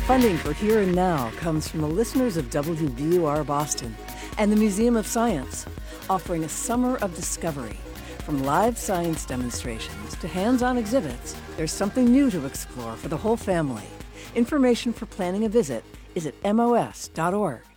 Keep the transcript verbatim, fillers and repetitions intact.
Funding for Here and Now comes from the listeners of W B U R Boston and the Museum of Science, offering a summer of discovery. From live science demonstrations to hands-on exhibits, there's something new to explore for the whole family. Information for planning a visit is at M O S dot org.